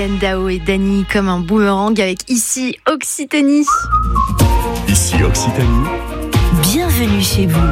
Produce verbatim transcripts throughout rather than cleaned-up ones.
Dao et Dany comme un boomerang avec Ici Occitanie. Ici Occitanie. Bienvenue chez vous.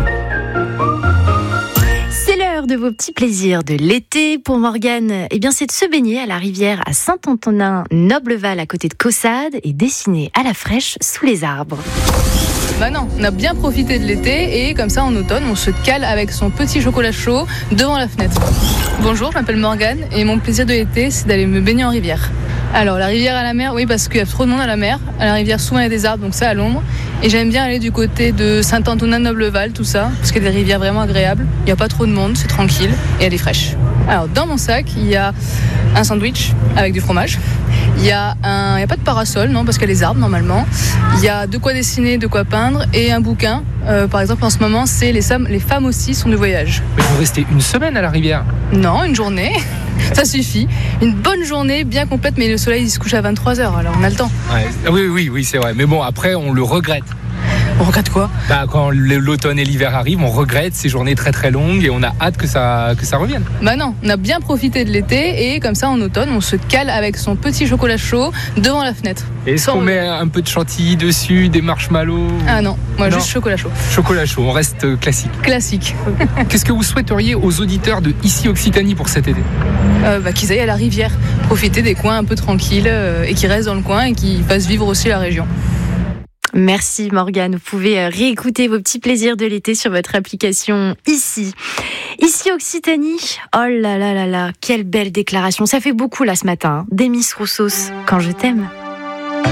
C'est l'heure de vos petits plaisirs de l'été. Pour Morgane, eh bien, c'est de se baigner à la rivière à Saint-Antonin-Nobleval à côté de Caussade et dessiner à la fraîche sous les arbres. Bah non, on a bien profité de l'été et comme ça en automne, on se cale avec son petit chocolat chaud devant la fenêtre. Bonjour, je m'appelle Morgane et mon plaisir de l'été, c'est d'aller me baigner en rivière. Alors la rivière à la mer, oui, parce qu'il y a trop de monde à la mer. À la rivière, souvent il y a des arbres, donc c'est à l'ombre. Et j'aime bien aller du côté de Saint-Antonin-Nobleval, tout ça, parce qu'il y a des rivières vraiment agréables. Il n'y a pas trop de monde, c'est tranquille et elle est fraîche. Alors dans mon sac, il y a un sandwich avec du fromage. Il y a un, il n'y a pas de parasol, non, parce qu'il y a les arbres normalement. Il y a de quoi dessiner, de quoi peindre et un bouquin. Euh, par exemple, en ce moment, c'est les, les femmes aussi sont de voyage. Mais vous restez une semaine à la rivière? Non, une journée. Ça suffit. Une bonne journée bien complète, mais le soleil il se couche à vingt-trois heures, alors on a le temps. Ouais. Oui, oui, oui, c'est vrai. Mais bon, après, on le regrette. On regrette quoi? Bah, quand l'automne et l'hiver arrivent, on regrette ces journées très très longues et on a hâte que ça, que ça revienne. Bah non, on a bien profité de l'été et comme ça en automne, on se cale avec son petit chocolat chaud devant la fenêtre. Est-ce Sans qu'on regret. met un peu de chantilly dessus, des marshmallows? Ah non, moi Non. juste chocolat chaud. Chocolat chaud, on reste classique. Classique. Qu'est-ce que vous souhaiteriez aux auditeurs de Ici Occitanie pour cet été? Euh, bah, qu'ils aillent à la rivière, profiter des coins un peu tranquilles euh, et qu'ils restent dans le coin et qu'ils fassent vivre aussi la région. Merci Morgane, vous pouvez réécouter vos petits plaisirs de l'été sur votre application Ici. Ici Occitanie, oh là là là là, quelle belle déclaration, ça fait beaucoup là ce matin. Demis Roussos, quand je t'aime.